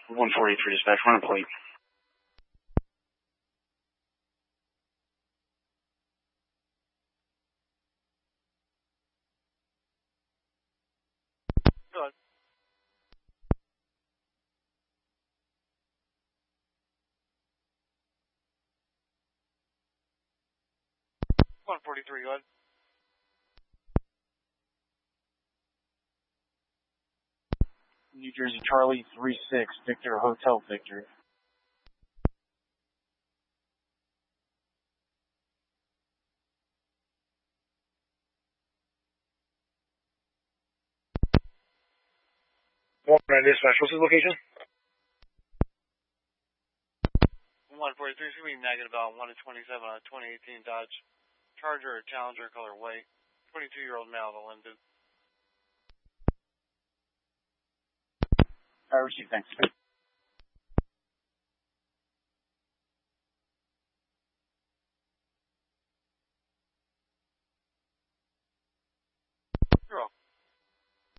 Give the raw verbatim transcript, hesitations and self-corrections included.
one forty-three dispatch, run a plate. Go ahead. one forty-three, go ahead. New Jersey Charlie three six, Victor Hotel Victor. one nine dispatch, what's his location? one forty-three, it's going to be negative about one to twenty-seven on a twenty eighteen Dodge Charger or Challenger color white. twenty-two-year-old male, the Linden. I received, thanks.